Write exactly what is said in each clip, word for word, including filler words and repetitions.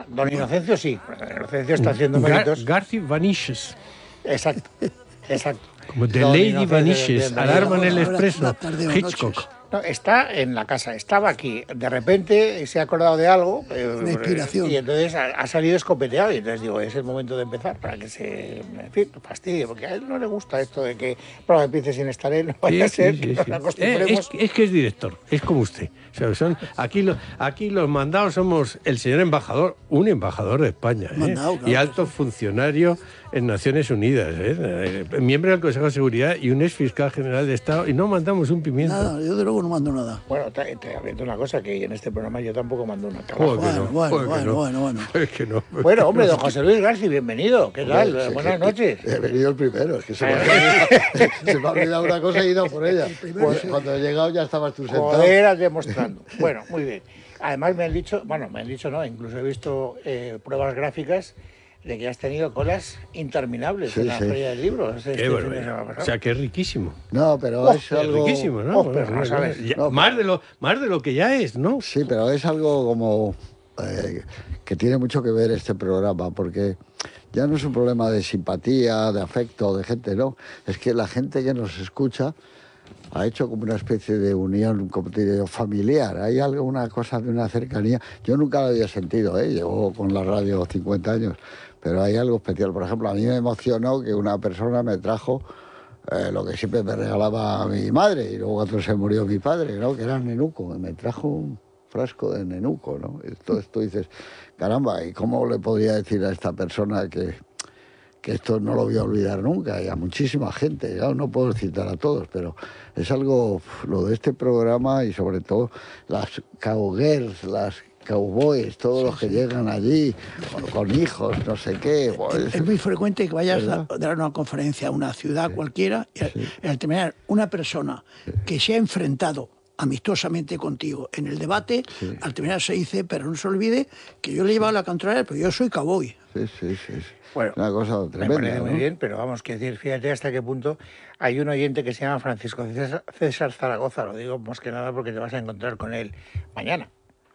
don Inocencio sí. Inocencio está haciendo méritos. Gar Garci Vanishes. Exacto, exacto. Como The Don Lady Inocencio Vanishes, de Alarma en el Ahora, Expreso, la tarde o Hitchcock. noches. No, está en la casa, estaba aquí. De repente se ha acordado de algo. eh, Una inspiración. Y entonces ha, ha salido escopeteado. Y entonces digo, es el momento de empezar para que se, en fin, fastidie. Porque a él no le gusta esto de que programa empiece sin estar él. No vaya Sí, a ser sí, que sí, nos sí. acostumbremos. Eh, es, es que es director, es como usted. O sea, son, aquí, lo, aquí los mandados somos el señor embajador, un embajador de España, ¿eh? Mandado, claro. Y alto funcionario en Naciones Unidas, ¿eh? Eh, miembro del Consejo de Seguridad y un ex fiscal general de Estado, y no mandamos un pimiento. Nada, yo de luego no mando nada. Bueno, te, te advierto una cosa, que en este programa yo tampoco mando una Joder, carajo. que no, Bueno, bueno, joder, que bueno, no. bueno, bueno. Es que no. Bueno, hombre, don José Luis Garci, bienvenido. ¿Qué tal? Hombre, sí, Buenas que- noches. He venido el primero, es que se me ha olvidado, se me ha olvidado una cosa y he ido por ella. Pues, cuando he llegado ya estabas tú sentado. Joder, demostrando. Bueno, muy bien. Además me han dicho, bueno, me han dicho no, incluso he visto eh, pruebas gráficas de que has tenido colas interminables Sí, en la sí. Feria del Libro. Este Qué fin de barbaridad. semana pasado. O sea, que es riquísimo. No, pero Oh, es Es algo... riquísimo, ¿no? Oh, pero no sabes. Ya- No, más, de lo, más de lo que ya es, ¿no? Sí, pero es algo como eh, que tiene mucho que ver este programa, porque ya no es un problema de simpatía, de afecto, de gente, no. Es que la gente que nos escucha ha hecho como una especie de unión, como te digo, familiar. Hay algo, una cosa de una cercanía. Yo nunca lo había sentido, ¿eh? Llevo con la radio cincuenta años, pero hay algo especial. Por ejemplo, a mí me emocionó que una persona me trajo eh, lo que siempre me regalaba mi madre, y luego cuando se murió mi padre, ¿no? Que era nenuco, me trajo un frasco de nenuco, ¿no? Entonces tú dices, caramba, ¿y cómo le podría decir a esta persona que, que esto no lo voy a olvidar nunca? Y a muchísima gente, ya no puedo citar a todos, pero es algo, lo de este programa, y sobre todo las cowgirls, las cowboys, todos los que llegan allí con, con hijos, no sé qué. Pues, Es muy frecuente que vayas a ¿verdad? dar una conferencia a una ciudad cualquiera y al, y al terminar una persona que se ha enfrentado amistosamente contigo en el debate, al terminar se dice, pero no se olvide que yo le he llevado la contraria, pero yo soy cowboy. sí, sí, sí, sí. Bueno, Una cosa me tremenda, parece muy ¿no? bien, pero vamos, que decir, fíjate hasta qué punto hay un oyente que se llama Francisco César, César Zaragoza, lo digo más que nada porque te vas a encontrar con él mañana.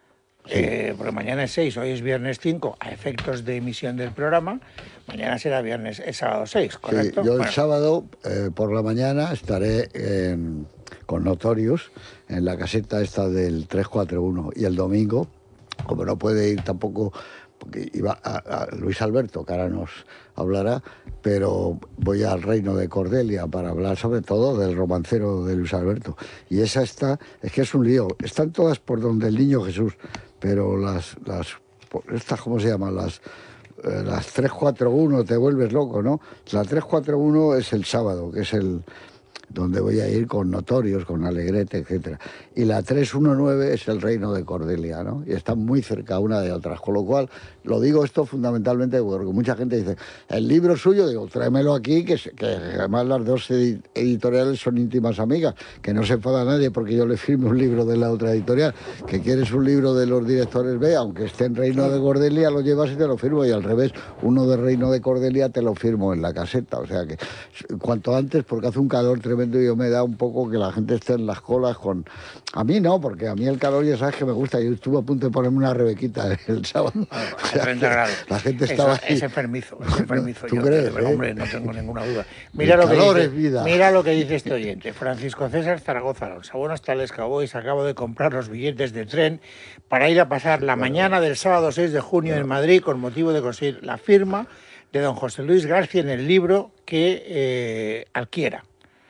Eh, porque mañana es seis, hoy es viernes cinco, a efectos de emisión del programa, mañana será viernes, es sábado seis, Sí, ¿correcto? yo el Bueno, sábado eh, por la mañana estaré en- con Notorious en la caseta esta del tres cuatro uno, y el domingo, como no puede ir tampoco, porque iba a, a Luis Alberto, que ahora nos hablará, pero voy al Reino de Cordelia para hablar sobre todo del romancero de Luis Alberto. Y esa está, es que es un lío, están todas por donde el Niño Jesús, pero las, las estas, ¿cómo se llaman? Las, eh, las tres cuatro uno, te vuelves loco, ¿no? La tres cuatro uno es el sábado, que es el donde voy a ir con Notorios, con Alegrete, etcétera. Y la tres uno nueve es el Reino de Cordelia, ¿no? Y están muy cerca una de otras. Con lo cual, lo digo esto fundamentalmente porque mucha gente dice, el libro suyo, digo, tráemelo aquí, que, se- que además las dos edi- editoriales son íntimas amigas, que no se enfada nadie porque yo le firme un libro de la otra editorial. Que quieres un libro de los directores B, aunque esté en Reino de Cordelia, lo llevas y te lo firmo, y al revés, uno de Reino de Cordelia te lo firmo en la caseta. O sea que cuanto antes, porque hace un calor tremendo y yo me da un poco que la gente esté en las colas con... A mí no, porque a mí el calor ya sabes que me gusta. Yo estuve a punto de ponerme una rebequita el sábado. O sea, treinta grados. la gente Eso estaba ahí. es enfermizo, es enfermizo. ¿Tú yo, crees, pero, eh? hombre, no tengo ninguna duda. Mira El lo, que calor dice, es vida. mira lo que dice este oyente. Francisco César Zaragoza Alonso. Buenas tardes, Cowboys. Acabo de comprar los billetes de tren para ir a pasar la mañana del sábado seis de junio en Madrid con motivo de conseguir la firma de don José Luis García en el libro que eh, adquiera.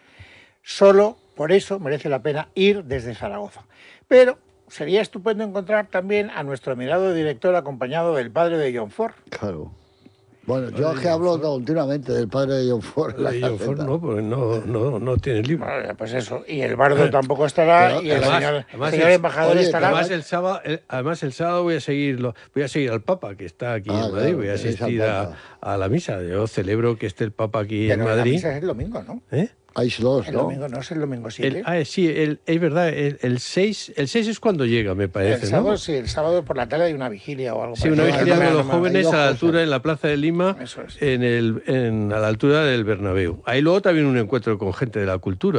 Solo por eso merece la pena ir desde Zaragoza. Pero sería estupendo encontrar también a nuestro admirado director acompañado del padre de John Ford. Claro. Bueno, yo es que hablo continuamente del padre de John Ford. en la De John Ford caseta. no, porque no, no, no tiene libro. Vale, pues eso. Y el bardo tampoco estará, Pero y el además- señor, además señor es- embajador oye, estará. Además el sábado, el- además el sábado voy a seguirlo, voy a seguir al Papa que está aquí Ah, en Madrid, claro, voy a tenéis al asistir a, Papa. a la misa. Yo celebro que esté el Papa aquí Pero en la Madrid. misa es el domingo, ¿no? ¿Eh? Hay dos, El ¿no? domingo no es el domingo El, siete. ah, sí, el, es verdad, el, el seis el seis es cuando llega, me El parece, sábado, ¿no? sí, el sábado por la tarde hay una vigilia o algo Sí, una parecido. vigilia no, con no, los no, jóvenes hay a la dos altura, cosas. en la Plaza de Lima, Eso es. en el, en, a la altura del Bernabéu. Ahí luego también un encuentro con gente de la cultura, ¿eh?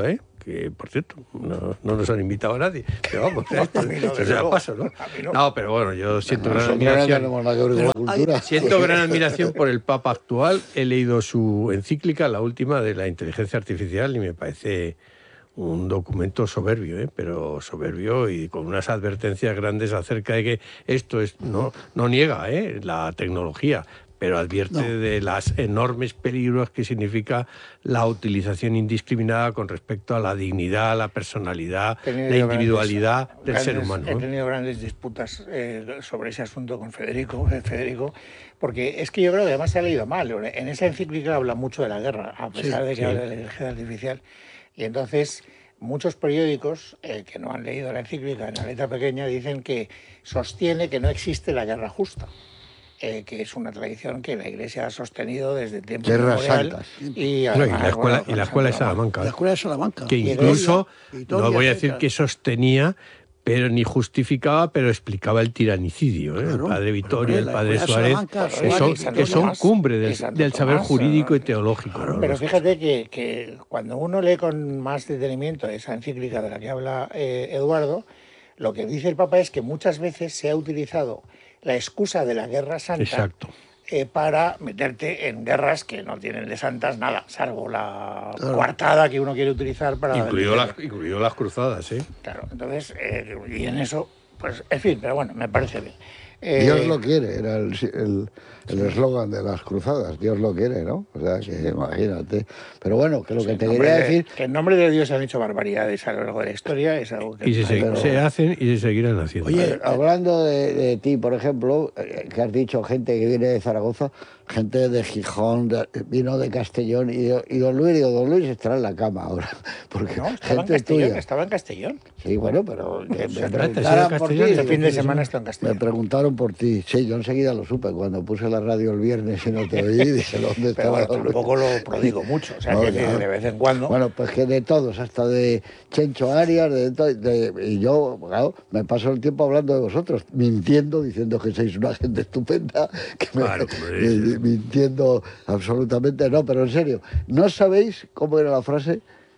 que por cierto, no, no nos han invitado a nadie, pero vamos, esto, A mí no, esto desde sea luego. paso, ¿no? A mí no. No, pero bueno, yo siento gran Nosotros no admiración. tenemos nada que ver con la cultura. Siento gran admiración por el Papa actual. He leído su encíclica, la última de la inteligencia artificial, y me parece un documento soberbio, ¿eh? Pero soberbio y con unas advertencias grandes acerca de que esto es no, no niega ¿eh? la tecnología, pero advierte No. de las enormes peligros que significa la utilización indiscriminada con respecto a la dignidad, la personalidad, He tenido la individualidad grandes- del ser grandes- humano. He ¿eh? tenido grandes disputas eh, sobre ese asunto con Federico, eh, Federico, porque es que yo creo que además se ha leído mal. En esa encíclica habla mucho de la guerra, a pesar Sí, de que sí. habla de la inteligencia artificial. Y entonces muchos periódicos eh, que no han leído la encíclica en la letra pequeña dicen que sostiene que no existe la guerra justa. Eh, que es una tradición que la Iglesia ha sostenido desde tiempos Guerras inmemorial. santas. Y, No, y además, la escuela, bueno, y la con escuela de Santa Roma. Salamanca. La escuela de Salamanca. Que Y incluso, y todo, no voy a etcétera. decir que sostenía, pero ni justificaba, pero explicaba el tiranicidio. ¿eh? Claro. El padre Vittorio, el La padre escuela de Suárez, Salamanca, que Suárez son, y Santo que son Tomás, cumbre y del, Santo del saber Tomás, jurídico eh, y teológico. ¿no? Pero Los- fíjate que, que cuando uno lee con más detenimiento esa encíclica de la que habla eh, Eduardo, lo que dice el Papa es que muchas veces se ha utilizado la excusa de la guerra santa Exacto. eh, para meterte en guerras que no tienen de santas nada, salvo la Claro. coartada que uno quiere utilizar para... Incluido las, incluido las cruzadas, ¿eh? Claro, entonces, eh, y en eso, pues, en fin, pero bueno, me parece bien. Eh, Dios lo quiere, era el el- el eslogan de las cruzadas, Dios lo quiere, ¿no? O sea, que imagínate. Pero bueno, que lo que te en nombre quería de- decir, que en nombre de Dios se han hecho barbaridades a lo largo de la historia, es algo que... Y se, se- pero- se hacen y se seguirán haciendo. Oye, hablando de, de ti, por ejemplo, eh, que has dicho gente que viene de Zaragoza, gente de Gijón, de- vino de Castellón, y, y don Luis, digo, don Luis estará en la cama ahora, porque No, estaba en gente Castellón, tuya. estaba en Castellón. Sí, bueno, pero que Se me trata, preguntaran sí, por ti. Castellón, Este fin de de semana está en Me Castellón. preguntaron por ti. Sí, yo enseguida lo supe. Cuando puse la radio el viernes y no te oí, dije, ¿dónde Pero estaba bueno, don Luis? tampoco lo prodigo mucho, o sea, No, que ya. de vez en cuando... Bueno, pues que de todos, hasta de Chencho Arias, de, to- de- y yo, claro, me paso el tiempo hablando de vosotros, mintiendo, diciendo que sois una gente estupenda, que me- Claro, como y- y mintiendo absolutamente, no, pero en serio, ¿no sabéis cómo era la frase?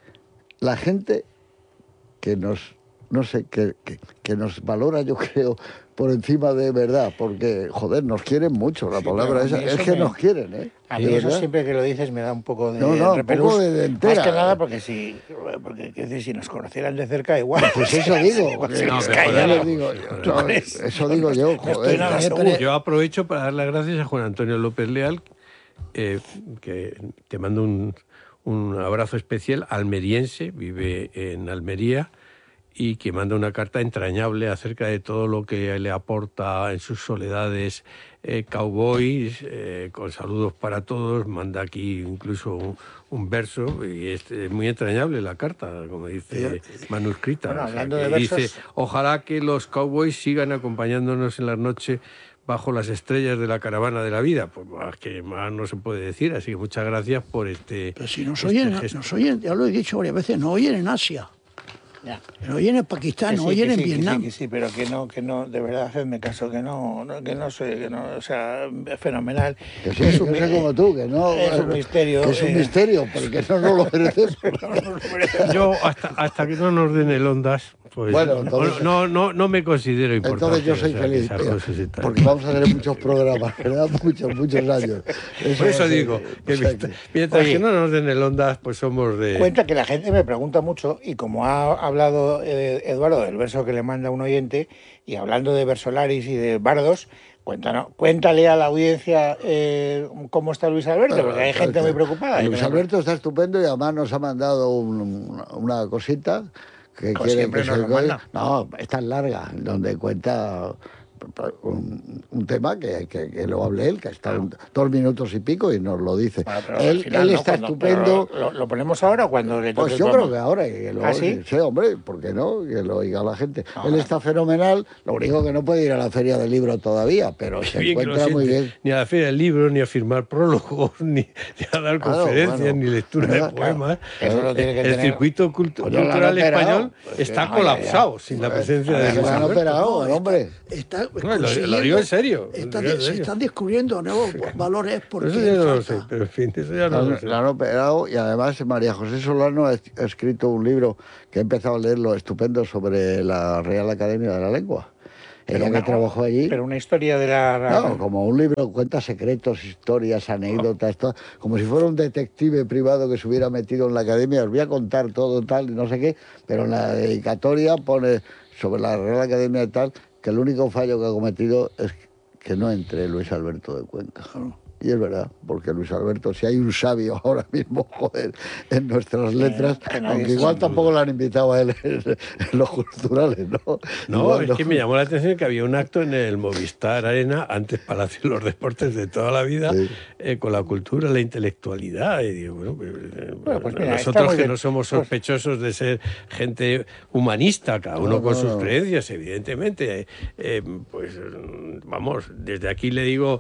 La gente que nos, no sé, que, que, que nos valora, yo creo, por encima de verdad, porque, joder, nos quieren mucho, la Sí, palabra pero a esa, mí es eso que me- nos quieren, ¿eh? A De mí eso verdad. siempre que lo dices me da un poco de No, no, un repelús. poco de- de Más que entera. nada porque si, porque, quiero decir, si nos conocieran de cerca igual. Pues eso digo, Igual que- se No, les pero cae joder, algo. ya les digo, ¿Tú no, crees? eso digo yo, No estoy joder. nada Eh, seguro. pero- Yo aprovecho para dar las gracias a Juan Antonio López Leal, eh, que te mando un, un abrazo especial, almeriense, vive en Almería, y que manda una carta entrañable acerca de todo lo que le aporta en sus soledades eh, Cowboys, eh, con saludos para todos, manda aquí incluso un, un verso, y es eh, muy entrañable la carta, como dice, manuscrita. Bueno, O sea, hablando que de dice, versos- ojalá que los Cowboys sigan acompañándonos en la noche bajo las estrellas de la caravana de la vida. Pues más que más no se puede decir, así que muchas gracias por este... Pero si nos este oyen, gesto. nos oyen, ya lo he dicho varias veces, nos oyen en Asia, Ya. nos oyen en Pakistán, Que nos sí, oyen que en sí, que Vietnam. sí, que sí, pero que no, que no, de verdad, hacedme caso, que no, no, que no sé, que no, o sea, es fenomenal. Que sí, Es yo un- sé como tú, que no. es un misterio, Que es un eh. misterio, porque no nos lo merecemos. Yo, hasta, hasta que no nos den el ondas, pues Bueno, no- entonces- no, no, no me considero importante. Entonces yo o soy sea, que feliz, esas tío, cosas y tal. porque vamos a tener muchos programas, ¿verdad? Muchos, muchos años. Por eso va a ser- digo, que o sea mientras, que- mientras Oye. que no nos den el ondas, pues somos de... Cuenta que la gente me pregunta mucho, y como ha hablado eh, Eduardo del verso que le manda un oyente, y hablando de versolaris y de bardos, cuéntanos, cuéntale a la audiencia eh, cómo está Luis Alberto, porque hay gente muy preocupada. Luis Alberto está estupendo y además nos ha mandado un- una cosita que Pues quiere siempre que nos se lo oiga. manda. No, es tan larga, donde cuenta un, un tema que, que, que lo hable él, que está un- dos minutos y pico y nos lo dice. Bueno, pero al él final, él ¿no? está Cuando- estupendo. pero ¿Lo, lo ponemos ahora o cuando le toque Pues el yo programa? creo que ahora, que lo ¿Ah, sí? sí, hombre, ¿por qué no? Que lo oiga la gente. Ah. Él está fenomenal, lo único que no puede ir a la feria del libro todavía, pero se Bien que lo encuentra muy siente. bien. Ni a la feria del libro, ni a firmar prólogos, ni, ni a dar Claro, conferencias, bueno, ni lectura de ¿verdad? poemas. Eso lo tiene que el tener- circuito cultu- Pues no lo han cultural operado. español Pues está que- no, ya, colapsado ya. sin la presencia A ver, de que Luis lo han Alberto. operado, No, hombre. Está, está No, lo, lo consiguiendo- digo en serio. está- lo digo en se serio. están descubriendo nuevos valores porque Eso ya no lo falta- sé, pero en fin, eso ya La, no lo sé. la han operado y además María José Solano ha es- ha escrito un libro que he empezado a leerlo estupendo sobre la Real Academia de la Lengua. Ella una- que trabajó allí. Pero una historia de la... No, como un libro, cuenta secretos, historias, anécdotas, todo, como si fuera un detective privado que se hubiera metido en la academia. Os voy a contar todo tal y no sé qué, pero en la dedicatoria pone sobre la Real Academia de tal que el único fallo que ha cometido es que no entre Luis Alberto de Cuenca. Y es verdad, porque Luis Alberto, si hay un sabio ahora mismo, joder, en nuestras letras, que nadie aunque se igual duda. tampoco lo han invitado a él en, en los culturales, ¿no? No, Igual es que me llamó la atención que había un acto en el Movistar Arena, antes Palacio de los Deportes de toda la vida, Sí. eh, con la cultura, la intelectualidad. Y digo, bueno, pues, eh, Bueno, pues mira, está nosotros muy que bien. no somos Pues- sospechosos de ser gente humanista, cada uno No, con no, sus no. creencias, evidentemente. eh, eh, pues mm, vamos, desde aquí le digo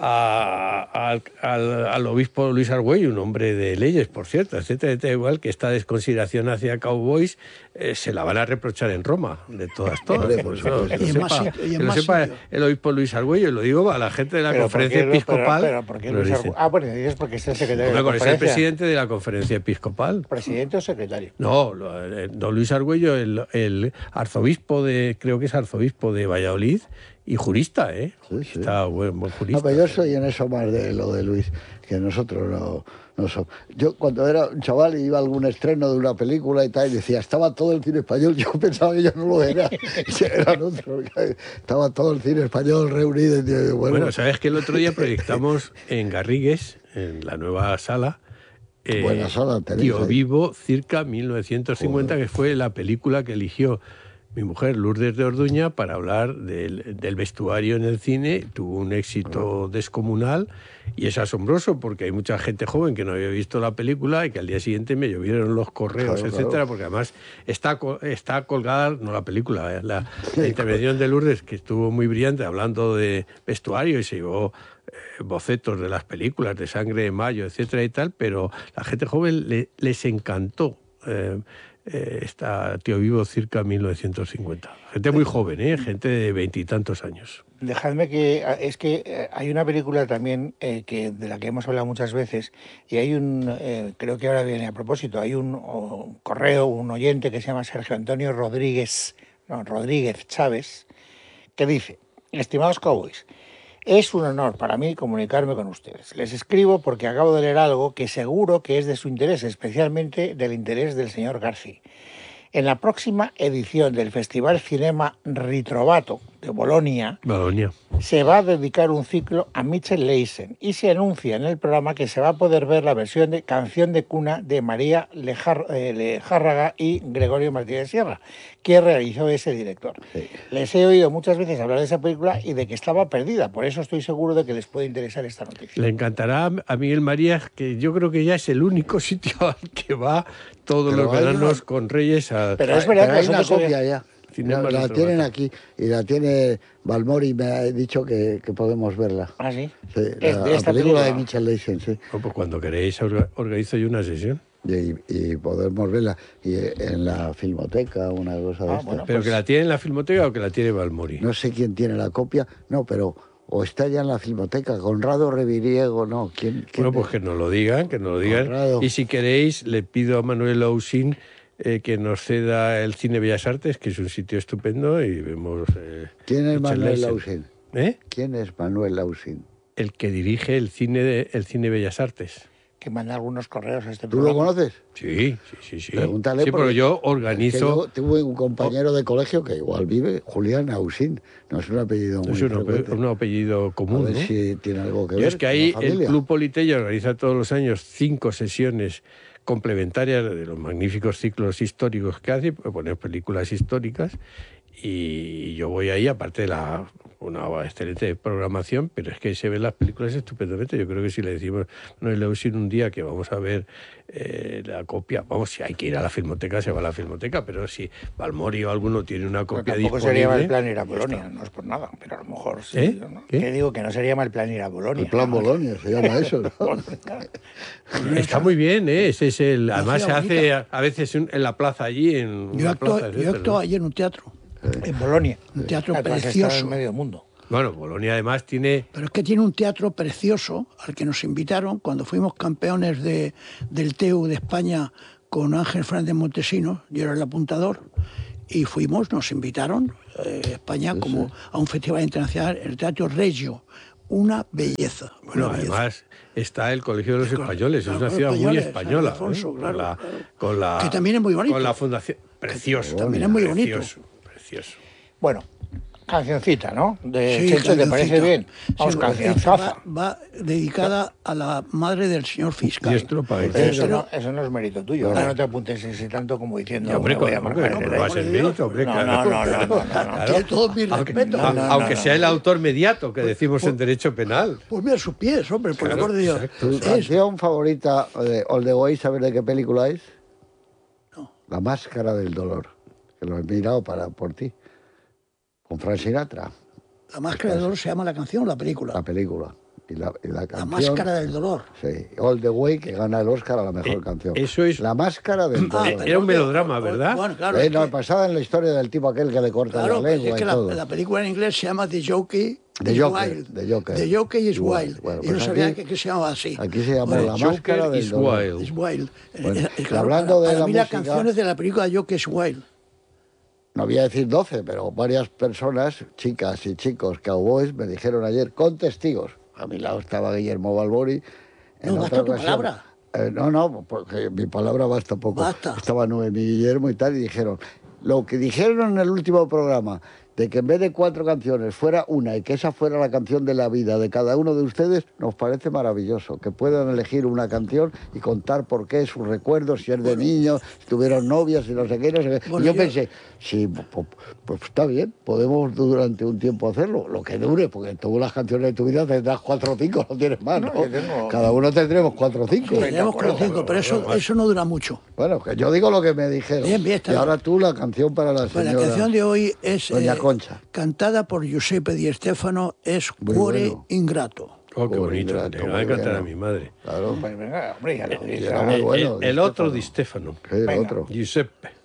a- al, al- al obispo Luis Argüello, un hombre de leyes, por cierto, etcétera, etcétera, igual que esta desconsideración hacia cowboys eh, se la van a reprochar en Roma, de todas, todas. Hombre, por Pues, no, supuesto. que Y lo en más sepa, sitio- y en que lo más sepa sitio. el obispo Luis Argüello, y lo digo a la gente de la Pero conferencia ¿por qué- episcopal. Pero, pero ¿por qué lo Luis dicen. Argu- Ah, bueno, dices porque es el secretario de Hombre, la con ese es el conferencia. presidente de la conferencia episcopal. ¿Presidente o secretario? No, lo- eh, don Luis Argüello, el, el arzobispo de, creo que es arzobispo de Valladolid y jurista, ¿eh? Sí, sí. Está buen, buen jurista. No, pero yo soy en eso más de lo de Luis, que nosotros no, no somos. Yo cuando era un chaval iba a algún estreno de una película y tal, y decía, estaba todo el cine español, yo pensaba que yo no lo era, y eran otros, estaba todo el cine español reunido, y digo, bueno, Bueno, sabes que el otro día proyectamos en Garrigues, en la nueva sala, eh, Buena sala tenéis Tío ahí. Vivo, circa mil novecientos cincuenta, que fue la película que eligió mi mujer Lourdes de Orduña para hablar del, del vestuario en el cine. Tuvo un éxito descomunal y es asombroso porque hay mucha gente joven que no había visto la película y que al día siguiente me llovieron los correos, Claro, etcétera, claro. porque además está, co- está colgada, no la película, eh, la, la intervención de Lourdes, que estuvo muy brillante hablando de vestuario y se llevó eh, bocetos de las películas, de Sangre de Mayo, etcétera y tal, pero la gente joven le- les encantó. Eh, eh, está Tío Vivo circa mil novecientos cincuenta. Gente muy joven, ¿eh? Gente de veintitantos años. Dejadme que... Es que eh, hay una película también eh, que de la que hemos hablado muchas veces y hay un... eh, creo que ahora viene a propósito, hay un, o- un correo, un oyente que se llama Sergio Antonio Rodríguez, no, Rodríguez Chávez, que dice, estimados cowboys, es un honor para mí comunicarme con ustedes. Les escribo porque acabo de leer algo que seguro que es de su interés, especialmente del interés del señor García. En la próxima edición del Festival Cinema Ritrovato de Bolonia Bolonia. se va a dedicar un ciclo a Mitchell Leisen y se anuncia en el programa que se va a poder ver la versión de Canción de Cuna de María Lejar- eh, Lejárraga y Gregorio Martínez Sierra, que realizó ese director. Sí. Les he oído muchas veces hablar de esa película y de que estaba perdida, por eso estoy seguro de que les puede interesar esta noticia. Le encantará a Miguel María, que yo creo que ya es el único sitio al que va todos Pero los hay veranos una- con Reyes a... Pero es verdad Pero que hay una nosotros copia ya. Cinema La, la Retrovato. tienen aquí y la tiene Balmori, me ha dicho que, que podemos verla. Ah, sí. Sí, Es la, de la esta película de película. Mitchell Leisen, sí. Oh, pues cuando queréis orga- organizo yo una sesión. Y, y podemos verla y eh, en la filmoteca, una cosa de Ah, estas. bueno. ¿Pero pues- que la tiene en la Filmoteca o que la tiene Balmori? No sé quién tiene la copia, no, pero o está ya en la filmoteca, Conrado Reviriego, no. ¿Quién, quién Bueno, pues es? que nos lo digan, que nos lo digan. Conrado. Y si queréis, le pido a Manuel Ausín eh, que nos ceda el Cine Bellas Artes, que es un sitio estupendo, y vemos... eh, ¿Quién es Mitchell Manuel Leisen. Lausín? ¿Eh? ¿Quién es Manuel Lausín? El que dirige el cine, de, el cine Bellas Artes. Que manda algunos correos a este ¿Tú lo programa. conoces? Sí, sí, sí. sí. Pregúntale Sí, pero porque- yo Que organizo... yo tuve un compañero de colegio que igual vive, Julián Ausín. No es un apellido muy Es un, ape- frecuente. un apellido A común, ver ¿no? si tiene algo que Yo ver. es que con ahí la el familia. Club Politeya organiza todos los años cinco sesiones complementarias de los magníficos ciclos históricos que hace, poner películas históricas, y yo voy ahí, aparte de la una excelente programación, pero es que se ven las películas estupendamente. Yo creo que si le decimos, no, le decir un día que vamos a ver eh, la copia, vamos, si hay que ir a la filmoteca, se va a la filmoteca, pero si Balmori o alguno tiene una Pues copia tampoco disponible... sería mal plan ir a ya Bolonia, está. no es por nada, pero a lo mejor sí. ¿Eh? ¿no? ¿Qué? Que digo que no sería mal plan ir a Bolonia. El plan ¿no? Bolonia se llama eso, ¿no? Está muy bien, ¿eh? Ese es el, además se ciudad hace a, a veces un- en la plaza allí, en Yo una actúo, plaza, yo etcétera, actúo ¿no? allí en un teatro. En Bolonia. Un teatro Además, está precioso. en medio mundo. Bueno, Bolonia además tiene... Pero es que tiene un teatro precioso al que nos invitaron cuando fuimos campeones de, del T E U de España con Ángel Fernández Montesinos, yo era el apuntador, y fuimos, nos invitaron eh, España Sí, como sí. a un festival internacional, el Teatro Regio, una belleza. Una Bueno, belleza. además está el Colegio de los El co- Españoles, es claro, una los ciudad muy españoles, española. Alfonso, ¿eh? claro, con, la, claro. con la- Que también es muy bonito. Con la fundación... Precioso. también es muy bonito. Precioso, precioso. Bueno, cancioncita, ¿no? De Sí, Chencho, ¿te parece cancioncita. bien? Vamos, Sí, cancionzaza. esta va, va dedicada a la madre del señor fiscal. Y estropa de Eh, Eso pero- no, eso no es mérito tuyo. Ahora no te apuntes ese tanto como diciendo. Ya, hombre, me voy a hombre, marcar hombre, el no va a derecho. ser mérito, hombre, No, claro. no, no, no, no, no, no. Tiene todo mi Aunque, respeto. a- no, no, aunque no, sea no. el autor mediato, que decimos en derecho penal. Pues mira sus pies, hombre, por el Claro, amor de Dios. exacto. ¿Tu Es- canción favorita de All the Way, sabes de qué película es? No. La Máscara del Dolor, que lo he mirado para, por ti, con Frank Sinatra, La máscara del dolor se llama la canción o la película. la película. Y la, y la La canción, máscara del dolor. Sí, All the Way, que gana el Oscar a la mejor Eh, canción. eso es- La Máscara del Ah, Dolor. Era un pero- melodrama, ¿verdad? Bueno, claro. Eh, es no, que- basada en la historia del tipo aquel que le corta claro, la pero lengua es que y la, todo. la película en inglés se llama The Jockey The is Joker, Wild. The Joker. The Jockey is Wild. Wild. Bueno, y pues no sabía aquí- que, que se llamaba así. Aquí se llama Bueno, La Joker Máscara del is Dolor. Wild. is Wild. Bueno, Eh, eh, claro, hablando para, de para la mí música- las canciones de la película Jockey is Wild. No voy a decir doce, pero varias personas, chicas y chicos, cowboys, me dijeron ayer, con testigos. A mi lado estaba Guillermo Balbori. En No, otra basta tu ocasión- palabra. Eh, no, no, porque mi palabra basta poco. Basta. Estaba Noemí y Guillermo y tal, y dijeron, lo que dijeron en el último programa, de que en vez de cuatro canciones fuera una y que esa fuera la canción de la vida de cada uno de ustedes, nos parece maravilloso. Que puedan elegir una canción y contar por qué, sus recuerdos, si es de niños, si tuvieron novias, si no sé qué, no sé qué. Bueno, y yo, yo- pensé, sí, pues, pues está bien, podemos durante un tiempo hacerlo, lo que dure, porque todas las canciones de tu vida tendrás cuatro o cinco, no tienes más, ¿no? No, yo tengo- Cada uno tendremos cuatro o cinco. Sí, tenemos acuerdo, cuatro o cinco, pero eso, eso no dura mucho. Bueno, que yo digo lo que me dijeron. Bien, bien, está y bien. ahora tú la canción para la Pues señora. la canción de hoy es Doña Concha. cantada por Giuseppe Di Stefano, es Muy Cuore bueno. Ingrato. Oh, qué Oh, bonito. ingrato, Le va a muy encantar a bueno. mi madre. Claro, Pues venga, hombre, ya lo Y dices. era muy Eh, bueno, el, Di el otro Stefano. Di Stefano. que el Venga. otro. Giuseppe.